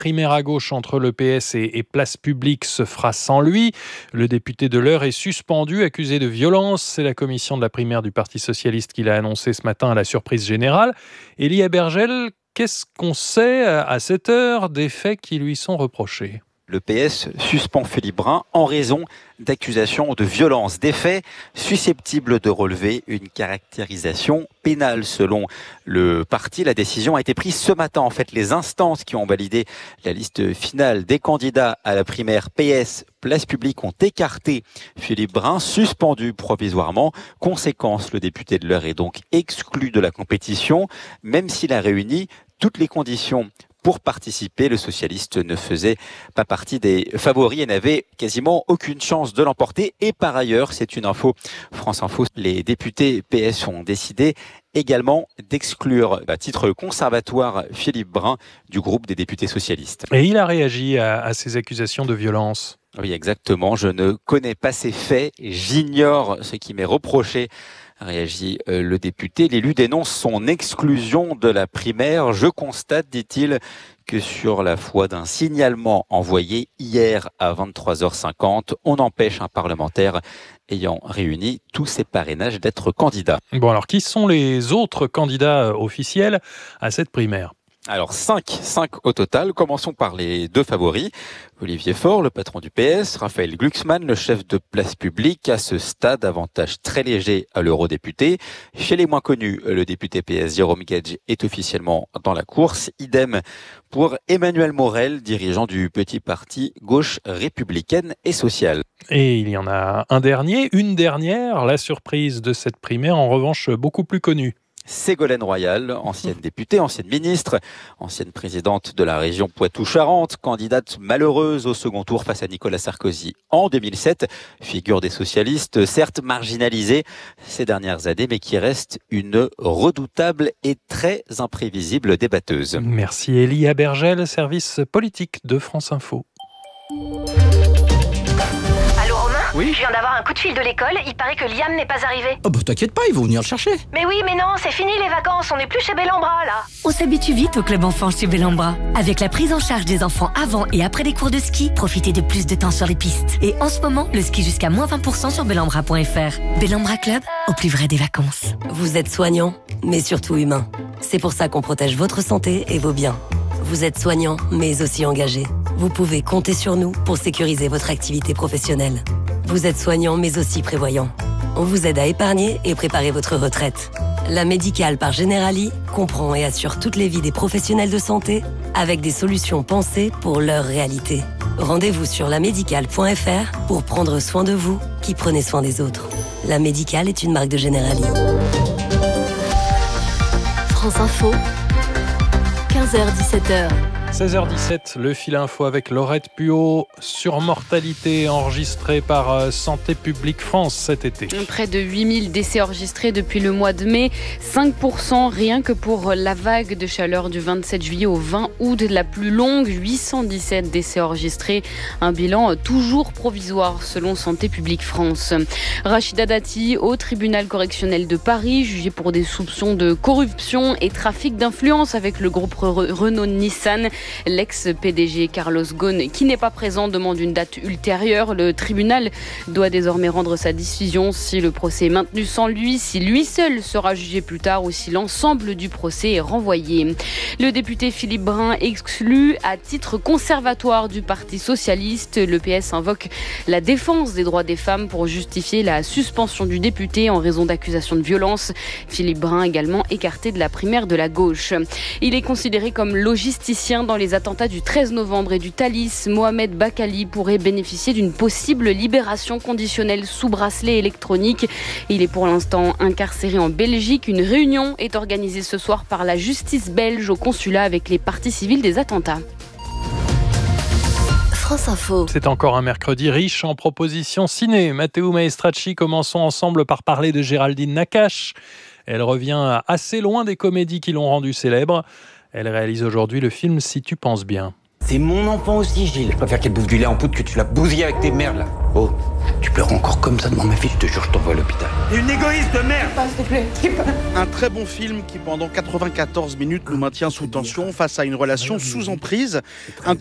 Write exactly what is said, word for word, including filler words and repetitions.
primaire à gauche entre le P S et, et Place Publique se fera sans lui. Le député de l'Eure est suspendu, accusé de violence. C'est la commission de la primaire du Parti socialiste qui l'a annoncé ce matin à la surprise générale. Élie Abergel, qu'est-ce qu'on sait à cette heure des faits qui lui sont reprochés ? Le P S suspend Philippe Brun en raison d'accusations de violence, des faits susceptibles de relever une caractérisation pénale. Selon le parti, la décision a été prise ce matin. En fait, les instances qui ont validé la liste finale des candidats à la primaire P S Place Publique ont écarté Philippe Brun, suspendu provisoirement. Conséquence, le député de l'Eure est donc exclu de la compétition, même s'il a réuni toutes les conditions pour participer. Le socialiste ne faisait pas partie des favoris et n'avait quasiment aucune chance de l'emporter. Et par ailleurs, c'est une info France Info, les députés P S ont décidé également d'exclure à titre conservatoire Philippe Brun du groupe des députés socialistes. Et il a réagi à, à ces accusations de violence. Oui, exactement. Je ne connais pas ces faits, j'ignore ce qui m'est reproché, réagit le député. L'élu dénonce son exclusion de la primaire. Je constate, dit-il, que sur la foi d'un signalement envoyé hier à vingt-trois heures cinquante, on empêche un parlementaire ayant réuni tous ses parrainages d'être candidat. Bon, alors qui sont les autres candidats officiels à cette primaire ? Alors cinq, cinq au total. Commençons par les deux favoris. Olivier Faure, le patron du P S, Raphaël Glucksmann, le chef de Place Publique. À ce stade, avantage très léger à l'eurodéputé. Chez les moins connus, le député P S Jérôme Guedj est officiellement dans la course. Idem pour Emmanuel Morel, dirigeant du petit parti gauche républicaine et sociale. Et il y en a un dernier, une dernière, la surprise de cette primaire, en revanche beaucoup plus connue. Ségolène Royal, ancienne députée, ancienne ministre, ancienne présidente de la région Poitou-Charentes, candidate malheureuse au second tour face à Nicolas Sarkozy en deux mille sept, figure des socialistes, certes marginalisée ces dernières années, mais qui reste une redoutable et très imprévisible débatteuse. Merci Élie Abergel, service politique de France Info. Oui. Je viens d'avoir un coup de fil de l'école, il paraît que Liam n'est pas arrivé. Oh bah t'inquiète pas, ils vont venir le chercher. Mais oui, mais non, c'est fini les vacances, on n'est plus chez Bellambra là. On s'habitue vite au club enfant chez Bellambra. Avec la prise en charge des enfants avant et après les cours de ski, profitez de plus de temps sur les pistes. Et en ce moment, le ski jusqu'à moins vingt pour cent sur bellambra point f r. Bellambra Club, au plus vrai des vacances. Vous êtes soignant, mais surtout humain. C'est pour ça qu'on protège votre santé et vos biens. Vous êtes soignant, mais aussi engagé. Vous pouvez compter sur nous pour sécuriser votre activité professionnelle. Vous êtes soignant, mais aussi prévoyant. On vous aide à épargner et préparer votre retraite. La Médicale par Generali comprend et assure toutes les vies des professionnels de santé avec des solutions pensées pour leur réalité. Rendez-vous sur la médicale point f r pour prendre soin de vous qui prenez soin des autres. La Médicale est une marque de Generali. France Info, quinze heures dix-sept heures. seize heures dix-sept, le fil info avec Laurette Puot. Surmortalité enregistrée par Santé publique France cet été. Près de huit mille décès enregistrés depuis le mois de mai, cinq pour cent rien que pour la vague de chaleur du vingt-sept juillet au vingt août, la plus longue, huit cent dix-sept décès enregistrés. Un bilan toujours provisoire selon Santé publique France. Rachida Dati au tribunal correctionnel de Paris, jugée pour des soupçons de corruption et trafic d'influence avec le groupe Renault-Nissan. L'ex-P D G Carlos Ghosn, qui n'est pas présent, demande une date ultérieure. Le tribunal doit désormais rendre sa décision si le procès est maintenu sans lui, si lui seul sera jugé plus tard ou si l'ensemble du procès est renvoyé. Le député Philippe Brun exclu à titre conservatoire du Parti socialiste. Le P S invoque la défense des droits des femmes pour justifier la suspension du député en raison d'accusations de violence. Philippe Brun également écarté de la primaire de la gauche. Il est considéré comme logisticien dans les attentats du treize novembre et du Thalys. Mohamed Bakali pourrait bénéficier d'une possible libération conditionnelle sous bracelet électronique. Il est pour l'instant incarcéré en Belgique. Une réunion est organisée ce soir par la justice belge au consulat avec les parties civiles des attentats. France Info. C'est encore un mercredi riche en propositions ciné. Matteo Maestracci, commençons ensemble par parler de Géraldine Nakache. Elle revient assez loin des comédies qui l'ont rendue célèbre. Elle réalise aujourd'hui le film Si tu penses bien. C'est mon enfant aussi, Gilles. Je préfère qu'elle bouffe du lait en poudre que tu l'as bousillé avec tes merdes, là. Oh, tu tu pleures encore comme ça devant ma fille, je te jure, je t'envoie à l'hôpital. T'es une égoïste de merde. S'il te plaît, Un très bon film qui pendant quatre-vingt-quatorze minutes nous maintient sous tension face à une relation sous emprise. Un